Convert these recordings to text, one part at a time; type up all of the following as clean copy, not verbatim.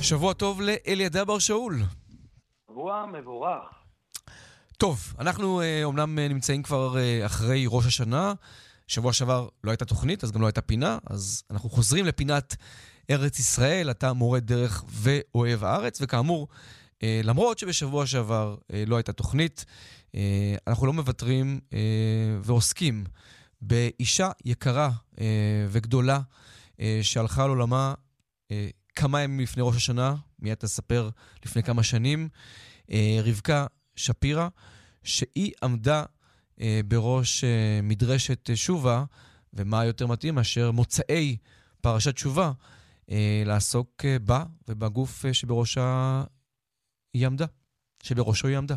שבוע טוב לאלידע בר שאול. שבוע מבורך. טוב, אנחנו אומנם נמצאים כבר אחרי ראש השנה. שבוע שעבר לא הייתה תוכנית, אז גם לא הייתה פינה, אז אנחנו חוזרים לפינת ארץ ישראל. אתה מורה דרך ואוהב הארץ, וכאמור, למרות שבשבוע שעבר לא הייתה תוכנית, אנחנו לא מוותרים ועוסקים באישה יקרה וגדולה שהלכה לעולמה כמה ימים לפני ראש השנה, מיד תספר לפני כמה שנים, רבקה שפירא, שהיא עמדה בראש מדרשת שובה, ומה יותר מתאים מאשר מוצאי פרשת שובה, לעסוק בה ובגוף שבראשה היא עמדה, שבראשו היא עמדה.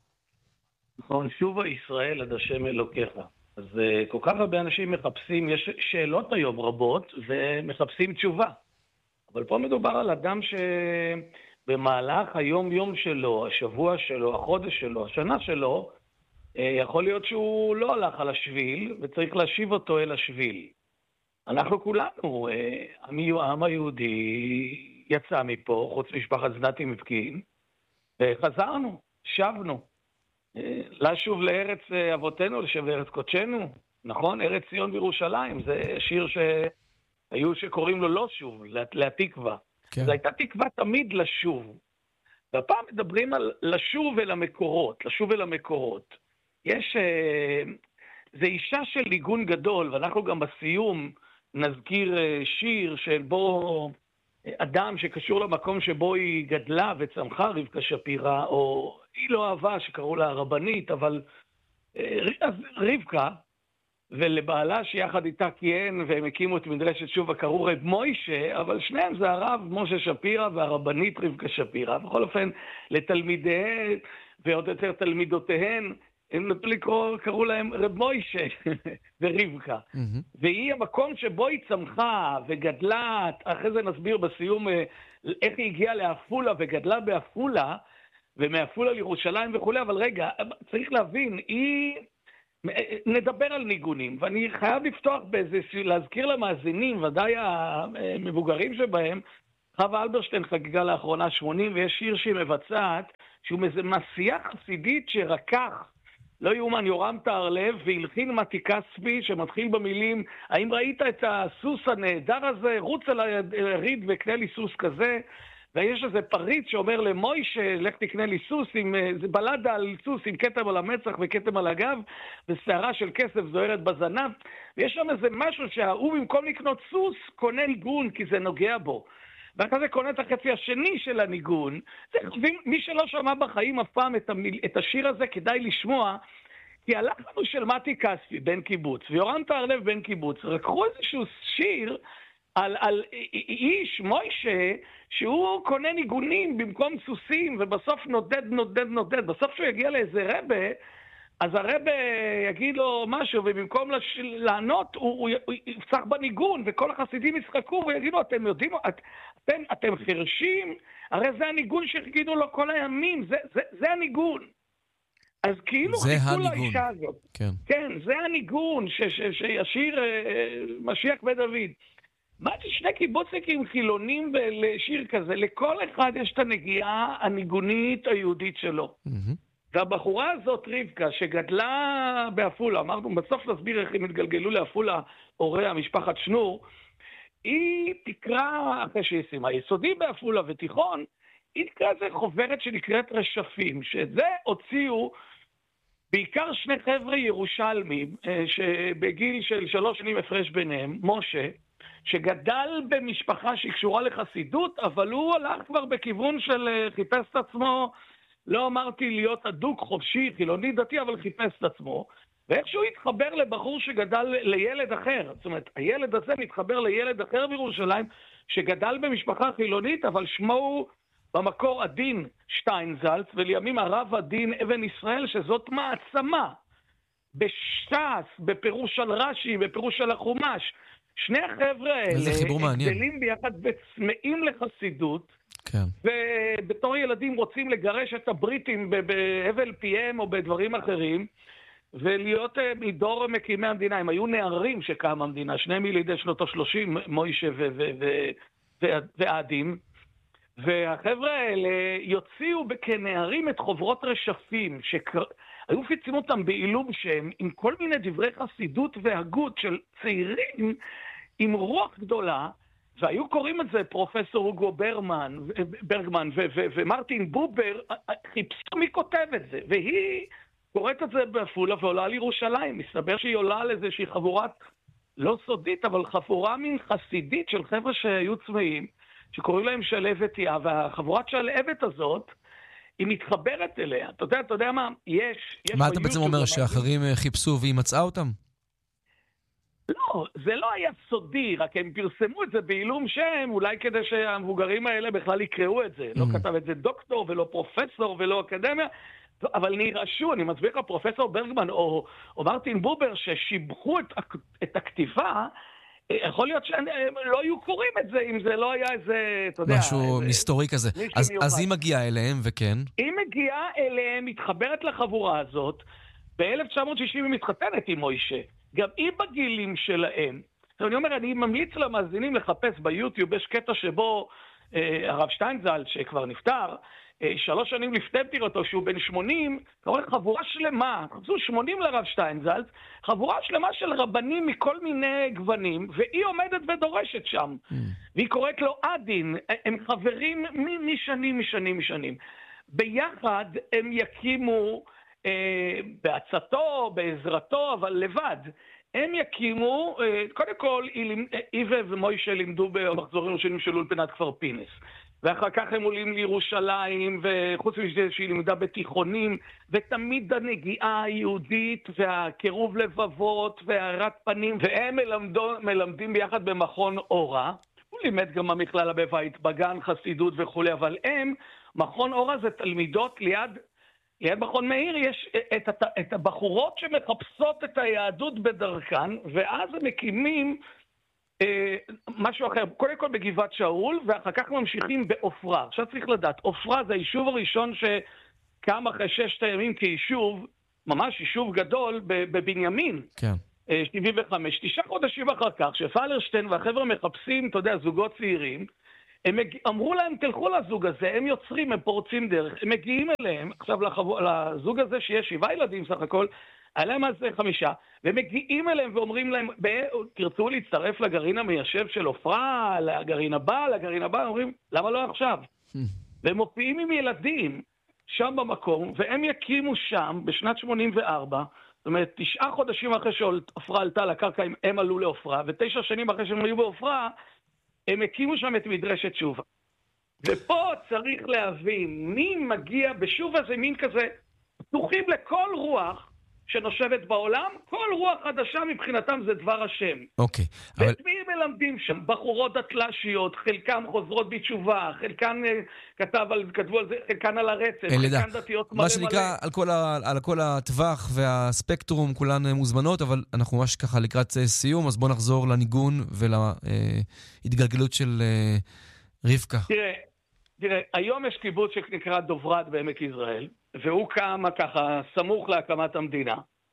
נכון, שובה ישראל עד השם אלוקיך. אז כל כך הרבה אנשים מחפשים, יש שאלות היום רבות, ומחפשים תשובה. אבל פה מדובר על אדם שבמהלך היום-יום שלו, השבוע שלו, החודש שלו, השנה שלו, יכול להיות שהוא לא הלך על השביל, וצריך להשיב אותו אל השביל. אנחנו כולנו, העם היהודי יצא מפה, חוץ משפחת זנתי מפקין, וחזרנו, שבנו. לשוב לארץ אבותינו, לשב לארץ קודשנו, נכון? ארץ ציון בירושלים, זה שיר שהיו שקוראים לו לא שוב, להתקווה. כן. זו הייתה תקווה תמיד לשוב. והפעם מדברים על לשוב אל המקורות, לשוב אל המקורות. יש, זה אישה של ניגון גדול, ואנחנו גם בסיום נזכיר שיר של בו אדם שקשור למקום שבו היא גדלה וצמחה, רבקה שפירא, או היא לא אהבה שקראו לה הרבנית, אבל רבקה, ולבעלה שיחד איתה כיהן והם הקימו את מדרשת שובה, קראו רב מוישה, אבל שניהם זה הרב משה שפירא והרבנית רבקה שפירא. בכל אופן, לתלמידיהם ועוד יותר תלמידותיהן, הם נתנו לקרוא, קראו להם רב מוישה ורבקה. והיא המקום שבו היא צמחה וגדלה, אחרי זה נסביר בסיום איך היא הגיעה לאפולה וגדלה באפולה, ומאפולה לירושלים וכו', אבל רגע, צריך להבין, נדבר על ניגונים, ואני חייב לפתוח באיזה, להזכיר למאזינים, ודאי המבוגרים שבהם, חווה אלברשטיין חגיגה לאחרונה 80, ויש שיר שהיא מבצעת, שהוא מעשייה חסידית שרקח, לא יאומן, יורם תהרלב, והלחין מתי כספי, שמתחיל במילים, האם ראית את הסוס הנהדר הזה? רוץ אל הריד וקנה לי סוס כזה. ויש איזה פריץ שאומר למוישה, לך תקנה לי סוס, זה בלדה על סוס עם כתם על המצח וכתם על הגב, ושערה של כסף זוהרת בזנב. ויש שם איזה משהו שההוא במקום לקנות סוס, קונה ניגון, כי זה נוגע בו. ואחרי זה קונה את החצי השני של הניגון. מי שלא שמע בחיים אף פעם את השיר הזה, כדאי לשמוע, כי הלך לנו של מתי כספי, בן קיבוץ, ויורם תהרלב, בן קיבוץ, רקחו איזשהו שיר על איש, מוישה, שהוא קונה ניגונים במקום סוסים, ובסוף נודד. בסוף שהוא יגיע לאיזה רבה, אז הרבה יגיד לו משהו, ובמקום לענות, הוא יפצח בניגון, וכל החסידים ישחקו, ויגידו, אתם יודעים, אתם חרשים, הרי זה הניגון שהגידו לו כל הימים, זה הניגון. אז כאילו חיכו לאישה הזאת. כן, זה הניגון שישיר משיח ודוד. מה זה שני קיבוצניקים חילונים לשיר כזה? לכל אחד יש את הנגיעה הניגונית היהודית שלו. והבחורה הזאת, רבקה, שגדלה באפולה, אמרנו, בסוף נסביר איך הם התגלגלו לאפולה, הוריה, משפחת שנור, היא תקרא, אחרי שהיא סיימה יסודי באפולה ותיכון, היא תקרא איזה חוברת שנקראת רשפים, שזה הוציאו בעיקר שני חבר'ה ירושלמים, שבגיל של 3 שנים הפרש ביניהם, משה, שגדל במשפחה שקשורה לחסידות, אבל הוא הלך כבר בכיוון של חיפש את עצמו, לא אמרתי להיות אדוק, חופשי, חילוני דתי, אבל חיפש את עצמו, ואיכשהו התחבר לבחור שגדל לילד אחר, זאת אומרת, הילד הזה מתחבר לילד אחר בירושלים, שגדל במשפחה חילונית, אבל שמו הוא במקור עדין שטיינזלץ, ולימים הרב עדין אבן ישראל, שזאת מעצמה, בש"ס, בפירוש על רש"י, בפירוש על החומש, שני החבר'ה האלה גדלים ביחד וצמאים לחסידות, כן. ובתור ילדים רוצים לגרש את הבריטים בהבל פיהם או בדברים אחרים, ולהיות מדור מקימי המדינה. הם היו נערים שקם המדינה, שניהם ילידי שנות ה-30, מוישה ועדים, והחבר'ה האלה יוציאו כנערים את חוברות רשפים, היו מפיצים אותם בעילום שם, עם כל מיני דברי חסידות והגות של צעירים עם רוח גדולה, והיו קוראים את זה פרופסור אוגו ברגמן ומרטין בובר, חיפשו מי כותב את זה, והיא קוראת את זה בעפולה ועולה לירושלים. מסתבר שהיא עולה על איזושהי חבורת, לא סודית, אבל חבורה מין חסידית של חבר'ה שהיו צמאים, שקוראים להם שלהבת יא, והחבורת שלהבת הזאת, היא מתחברת אליה. אתה יודע מה? מה אתה בעצם אומר, שאחרים חיפשו והיא מצאה אותם? לא, זה לא היה סודי, רק הם פרסמו את זה בעילום שם, אולי כדי שהמבוגרים האלה בכלל יקראו את זה. לא כתב את זה דוקטור ולא פרופסור ולא אקדמיה, אבל נרשו, אני מסביר לך, פרופסור ברגמן או מרטין בובר ששיבחו את הכתיבה, יכול להיות שהם לא היו קוראים את זה אם זה לא היה איזה, אתה יודע, משהו מסתורי כזה. אז היא מגיעה אליהם, וכן? היא מגיעה אליהם, מתחברת לחבורה הזאת, ב-1960 היא מתחתנת עם מוישה. גם היא בגילים שלהם. אני אומר, אני ממליץ למאזינים לחפש ביוטיוב, יש קטע שבו הרב שטיינזל, שכבר נפטר, 3 שנים לפני פטירתו, שהוא בן 80, קורא חבורה שלמה, חפשו 80 לרב שטיינזל, חבורה שלמה של רבנים מכל מיני גוונים, והיא עומדת ודורשת שם. והיא קוראת לו עדין, הם חברים משנים. ביחד הם יקימו, בעצתו, בעזרתו, אבל לבד, הם יקימו, קודם כל, איווה ומוישה לימדו במחזורים ראשונים של אולפנת כפר פינס. ואחר כך הם עולים לירושלים, וחוץ מזה שהיא לימדה בתיכונים, ותמיד הנגיעה היהודית, והקירוב לבבות, והארת פנים, והם מלמדים ביחד במכון אורה. הוא לימד גם במכללה בבית בגן, חסידות וכו', אבל מכון אורה זה תלמידות ליד מכון מאיר, יש את הבחורות שמחפשות את היהדות בדרכן, ואז הם מקימים משהו אחר, קודם כל בגבעת שאול, ואחר כך ממשיכים באופרה. עכשיו צריך לדעת, אופרה זה היישוב הראשון שקם אחרי 6 ימים כיישוב, ממש יישוב גדול בבנימין. כן. 75, 9 חודשים אחר כך, שפלרשטיין והחבר'ה מחפשים, אתה יודע, זוגות צעירים, הם אמרו להם, תלכו לזוג הזה, הם יוצרים, הם פורצים דרך, הם מגיעים אליהם, עכשיו לזוג הזה שיש 7 ילדים סך הכל, עליהם אז 5, והם מגיעים אליהם ואומרים להם, תרצו להצטרף לגרעין המיישב של אופרה, לגרעין הבא, אומרים, למה לא עכשיו? והם מופיעים עם ילדים שם במקום, והם יקימו שם בשנת 84, זאת אומרת, 9 חודשים אחרי שאופרה עלתה לקרקע, הם עלו לאופרה, ו9 שנים אחרי שהם היו באופרה, הם הקימו שם את מדרשת שובה. ופה צריך להבין, מי מגיע בשובה זה מין כזה, פתוחים לכל רוח שנושבת בעולם, כל רוח חדשה מבחינתם זה דבר השם. אוקיי. ואת מי הם מלמדים שם? בחורות דתל"שיות, חלקם חוזרות בתשובה, חלקן כתבו על זה, חלקן על הרצף, חלקן דתיות מלא. מה שנקרא, על כל הטווח והספקטרום כולן מוזמנות, אבל אנחנו ממש ככה לקראת סיום, אז בוא נחזור לניגון ולהתגלגלות של רבקה. תראה, היום יש קיבוץ שנקרא דוברת בעמק יזרעאל, והוא קם ככה סמוך להקמת המדינה,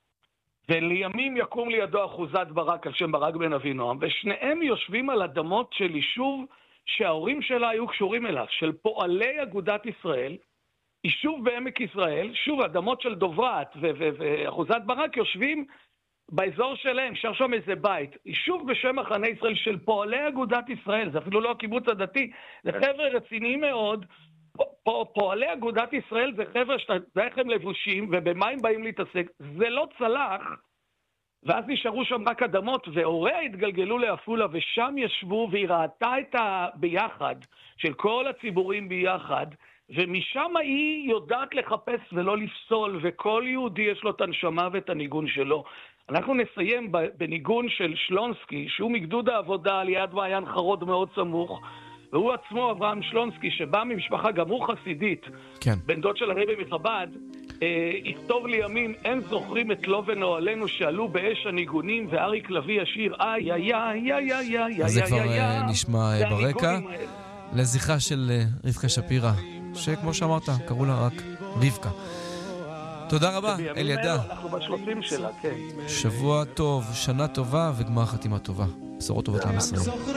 ולימים יקום לידו אחוזת ברק על שם ברק בן אבינועם, ושניהם יושבים על אדמות של יישוב שההורים שלה היו קשורים אליו, של פועלי אגודת ישראל, יישוב בעמק יזרעאל, שוב אדמות של דוברת ואחוזת ברק יושבים באזור שלהם, שר שם איזה בית, יישוב בשם מחנה ישראל של פועלי אגודת ישראל, זה אפילו לא הקיבוץ הדתי, זה חבר'ה רציניים מאוד, פועלי אגודת ישראל זה חבר'ה שאתה יודע איך הם לבושים, ובמה הם באים להתעסק, זה לא צלח, ואז נשארו שם רק אדמות, והוריה התגלגלו לעפולה, ושם ישבו, והיא ראתה את הביחד, של כל הציבורים ביחד, ומשם היא יודעת לחפש ולא לפסול, וכל יהודי יש לו את הנשמה ואת הניגון שלו. אנחנו נסיים בניגון של שלונסקי, שהוא מגדוד העבודה ליד מעיין חרוד מאוד סמוך, והוא עצמו אברהם שלונסקי, שבא ממשפחה גם הוא חסידית, כן. בן דוד של הרבי מחב"ד, יכתוב לימים, אין זוכרים את לו ונועלנו שעלו באש הניגונים, ואריק לוי השיר, איי, איי, איי, איי, איי, איי, אז זה כבר נשמע ברקע, לזכרה של רבקה שפירא, שכמו שאמרת, קראו לה רק רבקה. תודה רבה, אלידע. אנחנו ב30 שלה, כן. שבוע טוב, שנה טובה וגמר חתימה טובה. בשורות טובות לעם ישראל.